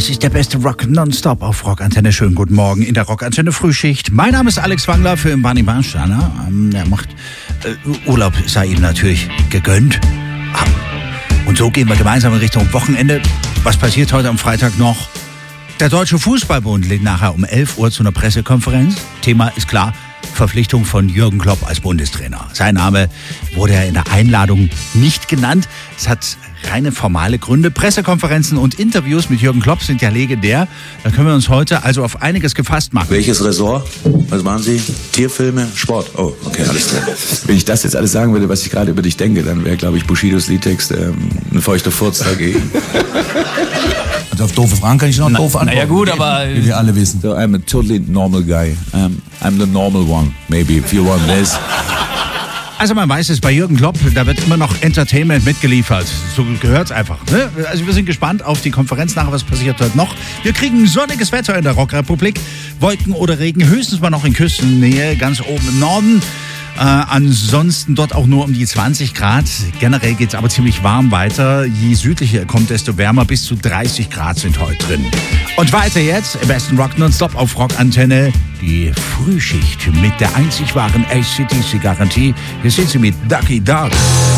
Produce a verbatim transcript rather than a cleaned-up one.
Es ist der beste Rock nonstop auf Rockantenne. Schönen guten Morgen in der Rockantenne Frühschicht. Mein Name ist Alex Wangler für Barney Barnsteiner. Ähm, er macht äh, Urlaub, sei ihm natürlich gegönnt. Ah. Und so gehen wir gemeinsam in Richtung Wochenende. Was passiert heute am Freitag noch? Der Deutsche Fußballbund lädt nachher um elf Uhr zu einer Pressekonferenz. Thema ist klar, Verpflichtung von Jürgen Klopp als Bundestrainer. Sein Name wurde ja in der Einladung nicht genannt. Es hat reine formale Gründe. Pressekonferenzen und Interviews mit Jürgen Klopp sind ja legendär. Da können wir uns heute also auf einiges gefasst machen. Welches Ressort? Was machen Sie? Tierfilme, Sport? Oh, okay, alles klar. Wenn ich das jetzt alles sagen würde, was ich gerade über dich denke, dann wäre, glaube ich, Bushidos Liedtext ähm, ein feuchter Furz dagegen. Also auf doofe Fragen kann ich noch doof antworten. Naja gut, aber... Wie wir alle wissen. So, I'm a totally normal guy. Um, I'm the normal one, maybe, if you want this. Also man weiß es, bei Jürgen Klopp, da wird immer noch Entertainment mitgeliefert. So gehört's einfach. Ne? Also wir sind gespannt auf die Konferenz nachher, was passiert heute noch. Wir kriegen sonniges Wetter in der Rockrepublik. Wolken oder Regen, höchstens mal noch in Küstennähe, ganz oben im Norden. Äh, ansonsten dort auch nur um die zwanzig Grad. Generell geht's aber ziemlich warm weiter. Je südlicher ihr kommt, desto wärmer. Bis zu dreißig Grad sind heute drin. Und weiter jetzt im besten Rock nonstop auf Rockantenne. Die Frühschicht mit der einzig wahren A C D C-Garantie. Hier sind sie mit Ducky Dog.